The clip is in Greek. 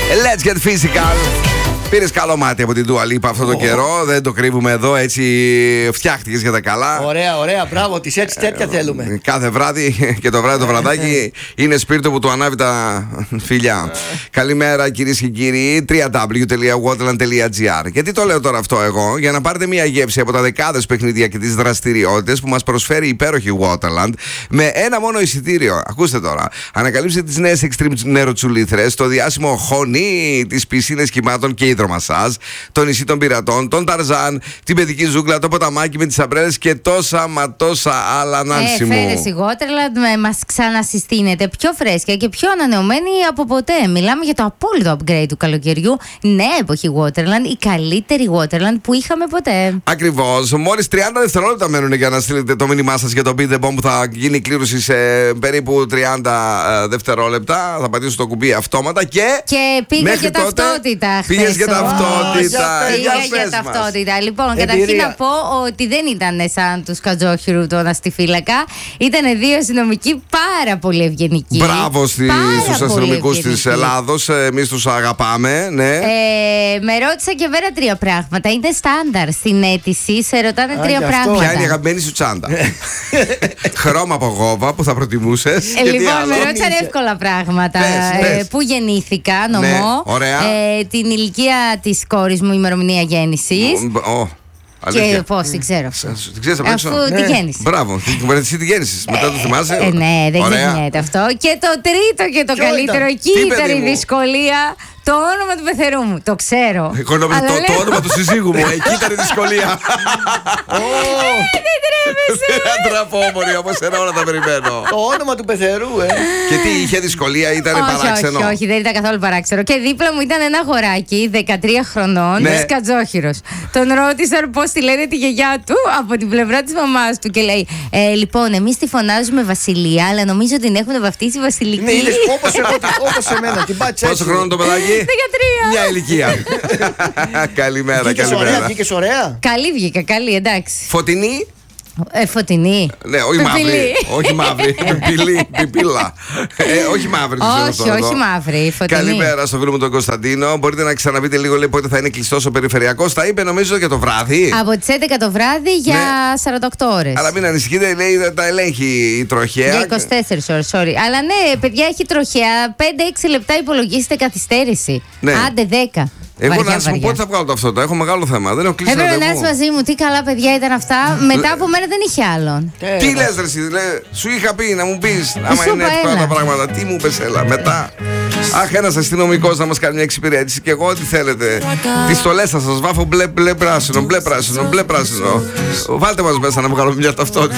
Let's get physical. Πήρες καλό μάτι από την Dua Lipa αυτό το καιρό. Δεν το κρύβουμε εδώ, έτσι φτιάχτηκες για τα καλά. Ωραία, μπράβο, τις έτσι τέτοια θέλουμε. Κάθε βράδυ και το βράδυ το βραδάκι είναι σπίρτο που του ανάβει τα φιλιά. Καλημέρα κυρίες και κύριοι. www.waterland.gr. Γιατί το λέω τώρα αυτό εγώ? Για να πάρετε μια γεύση από τα δεκάδες παιχνίδια και τις δραστηριότητες που μας προσφέρει η υπέροχη Waterland με ένα μόνο εισιτήριο. Ακούστε τώρα. Ανακαλύψτε τις νέες extreme νεροτσουλήθρες, το διάσημο χωνί, τις πισίνες κυμάτων και υδρομασάζ, το νησί των πειρατών, τον Ταρζάν, την παιδική ζούγκλα, το ποταμάκι με τις αμπρέλες και τόσα μα τόσα άλλα. Νάνση μου. Φέρες η Waterland μας ξανασυστήνεται πιο φρέσκια και πιο ανανεωμένη από ποτέ. Μιλάμε για το απόλυτο upgrade του καλοκαιριού. Νέα εποχή Waterland, η καλύτερη Waterland που είχαμε ποτέ. Ακριβώς. Μόλις 30 δευτερόλεπτα μένουν για να στείλετε το μήνυμά σας για το Beat the Bomb που θα γίνει η κλήρωση σε περίπου 30 δευτερόλεπτα. Θα πατήσω το κουμπί αυτόματα και πήγα για ταυτότητα. Πήγες για ταυτότητα. Πήγα για ταυτότητα. Λοιπόν, καταρχήν να πω ότι δεν ήταν σαν τους Κατζόχυρου τον αστιφύλακα. Ήταν δύο αστυνομικοί πάρα πολύ ευγενικοί. Μπράβο στους αστυνομικούς της Ελλάδος. Εμείς τους αγαπάμε. Ναι. Με ρώτησα και βέβαια τρία πράγματα. Είναι στάνταρ στην αίτηση. Σε ρωτάνε τρία πράγματα. Ποια είναι η αγαπημένη σου τσάντα? Χρώμα από γόβα που θα προτιμούσες? Λοιπόν, με ρώτησαν εύκολα πράγματα. Πού γεννήθηκα, νομό. Την ηλικία της κόρης μου, ημερομηνία γέννησης. Και πώς, την ξέρω. Αφού τη γέννηση. Μπράβο, εσύ τη γέννηση. Μετά το θυμάσαι. Ναι, δεν ξεχνιέται αυτό. Και το τρίτο και το καλύτερο, εκεί ήταν η δυσκολία. Το όνομα του πεθερού μου, το ξέρω. Εγώ νόμιζα το όνομα του συζύγου μου, εκεί ήταν η δυσκολία. Δεν τρέπεσαι. Δεν τραπώ, μωρή, από σένα όλα τα περιμένω. Το όνομα του πεθερού, Και τι, είχε δυσκολία, ήταν παράξενο? Όχι, δεν ήταν καθόλου παράξενο. Και δίπλα μου ήταν ένα αγοράκι 13 χρονών, Κατζόχυρος. Τον ρώτησαν πώς τη λένε τη γιαγιά του από την πλευρά της μαμάς του και λέει: Λοιπόν, εμείς τη φωνάζουμε Βασιλεία, αλλά νομίζω ότι την έχουν βαφτίσει Βασιλική. Ναι, είδες όπως εμένα, την πάτσα. Πόσο χρόνο το παιδάκι? 13. Μια ηλικία. Καλημέρα. Βγήκες ωραία? Καλή βγήκα, καλή, εντάξει. Φωτεινή. Φωτεινή. Ναι, όχι μαύρη. Όχι μαύρη. Πιπίλα. Όχι μαύρη. Όχι μαύρη. Φωτεινή. Καλημέρα στο φίλο μου τον Κωνσταντίνο. Μπορείτε να ξαναπείτε λίγο, λέει, πότε θα είναι κλειστός ο περιφερειακός? Τα είπε νομίζω για το βράδυ. Από τις 11 το βράδυ για 48 ώρες. Αλλά μην ανησυχείτε, λέει, τα ελέγχει η τροχέα. Για 24 ώρες, sorry. Αλλά ναι, παιδιά, έχει τροχέα. 5-6 λεπτά υπολογίστε καθυστέρηση. Άντε 10. Εγώ να σου πω πότε θα βγάλω το αυτό. Έχω μεγάλο θέμα. Δεν έχω κλείσει. Έπρεπε να είσαι μαζί μου. Τι καλά παιδιά ήταν αυτά. Μετά από μένα δεν είχε άλλον. Τι λες, ρε εσύ, σου είχα πει να μου πεις. Άμα είναι εύκολα τα πράγματα, τι μου πες, έλα μετά. Αχ, ένας αστυνομικός να μας κάνει μια εξυπηρέτηση. Και εγώ ό,τι θέλετε. Τις στολές θα σας βάφω μπλε πράσινο. Βάλτε μας μέσα να βγάλω μια ταυτότητα.